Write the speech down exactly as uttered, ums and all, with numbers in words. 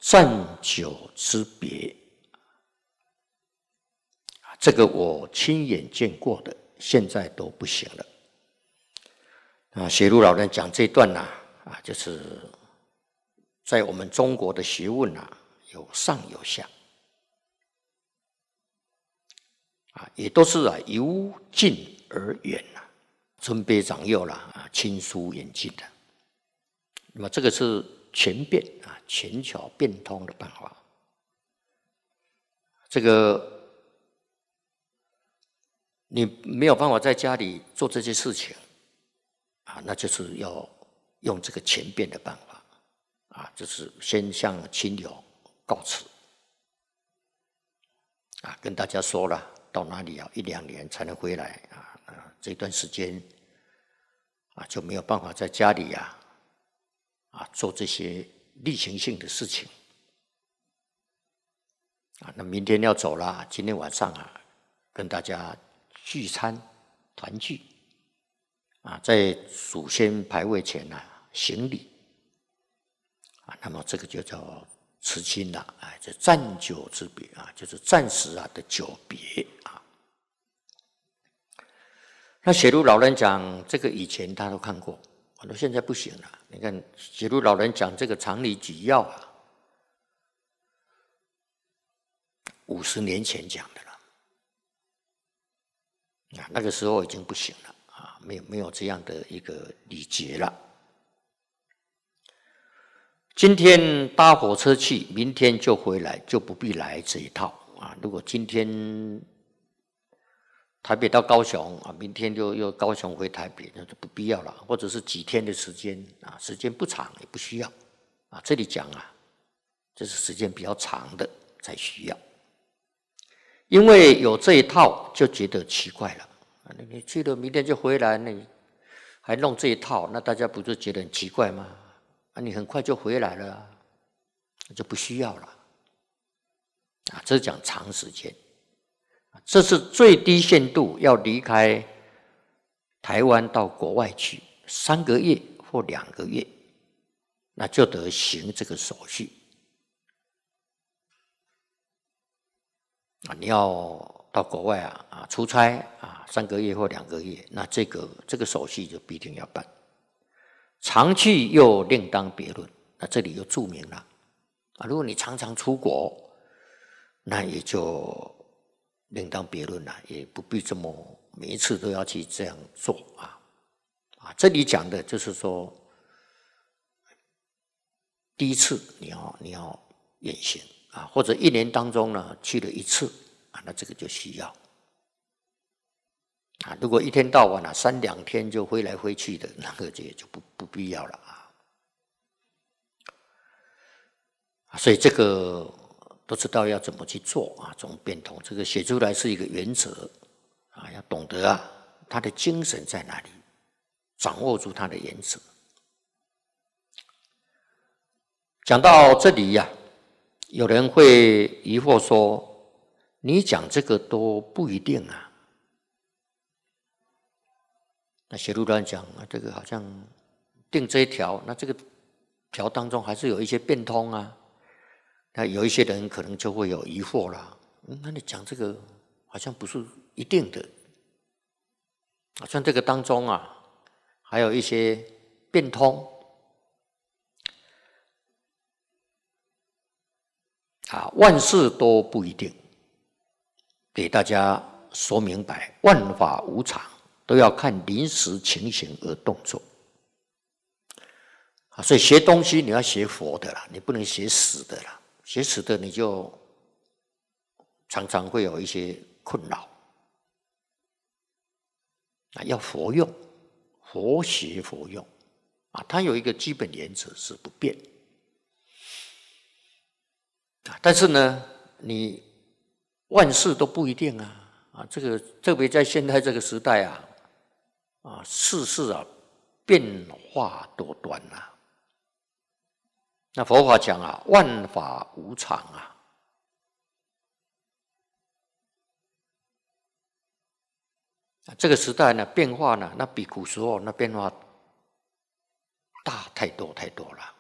暂久之别，这个我亲眼见过的，现在都不行了。啊，学儒老人讲这段呐、啊，啊，就是在我们中国的学问啊，有上有下，啊，也都是啊由近而远呐、啊，尊卑长幼啦，啊，亲疏远近的。那么这个是全变啊，全巧变通的办法。这个你没有办法在家里做这些事情。啊，那就是要用这个全变的办法，啊，就是先向亲友告辞，啊，跟大家说了到哪里要一两年才能回来啊，啊这段时间啊就没有办法在家里呀、啊，啊做这些例行性的事情，啊，那明天要走了，今天晚上啊跟大家聚餐团聚。啊，在祖先牌位前呢、啊、行礼，啊，那么这个就叫辞亲了，哎，这暂久之别啊，就是暂时啊的久别啊。那写儒老人讲这个以前他都看过，我说现在不行了。你看写儒老人讲这个常理举要啊，五十年前讲的了，啊，那个时候已经不行了。啊，没有没有这样的一个礼节了。今天搭火车去，明天就回来，就不必来这一套啊。如果今天台北到高雄啊，明天就又高雄回台北，那就不必要了。或者是几天的时间啊，时间不长也不需要啊。这里讲啊，这是时间比较长的才需要，因为有这一套就觉得奇怪了。你去了，明天就回来，那你还弄这一套，那大家不就觉得很奇怪吗？啊，你很快就回来了、啊，就不需要了。啊，这是讲长时间，这是最低限度要离开台湾到国外去三个月或两个月，那就得行这个手续。啊，你要到国外啊啊出差啊三个月或两个月，那这个这个手续就必定要办。常去又另当别论，那这里又注明了啊，如果你常常出国，那也就另当别论了，也不必这么每一次都要去这样做啊啊！这里讲的就是说，第一次你要你要远行啊，或者一年当中呢去了一次啊，那这个就需要啊。如果一天到晚啊三两天就飞来飞去的，那个也就不不必要了啊。所以这个都知道要怎么去做啊，怎么变通，这个写出来是一个原则啊，要懂得啊他的精神在哪里，掌握住他的原则。讲到这里呀、啊，有人会疑惑说：“你讲这个都不一定啊。”那写入端讲啊，这个好像定这一条，那这个条当中还是有一些变通啊。那有一些人可能就会有疑惑啦，嗯，那你讲这个好像不是一定的，好像这个当中啊还有一些变通。啊，万事都不一定，给大家说明白，万法无常，都要看临时情形而动作。啊，所以学东西你要学佛的啦，你不能学死的啦，学死的你就常常会有一些困扰。啊，要佛用，佛学佛用，啊，它有一个基本原则是不变。但是呢，你万事都不一定啊！啊，这个特别在现在这个时代啊，啊，世事啊变化多端啊。那佛法讲啊，万法无常啊。这个时代呢，变化呢，那比古时候那变化大太多太多了。